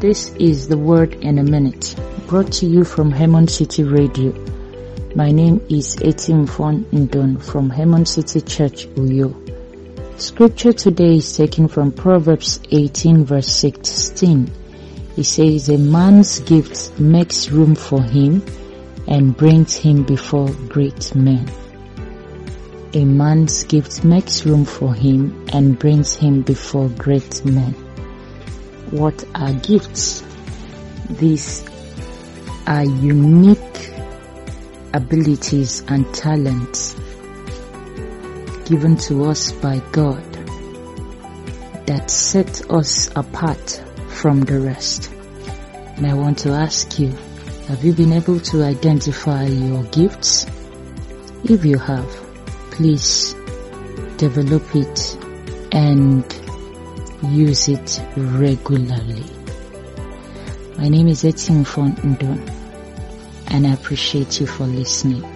This is the Word in a Minute, brought to you from Hemon City Radio. My name is Etimfon Ndon from Hemon City Church, Uyo. Scripture today is taken from Proverbs 18 verse 16. It says, "A man's gift makes room for him and brings him before great men." A man's gift makes room for him and brings him before great men. What are gifts? These are unique abilities and talents given to us by God that set us apart from the rest. And I want to ask you, have you been able to identify your gifts? If you have, please develop it and use it regularly. My name is Etimfon Ndon, and I appreciate you for listening.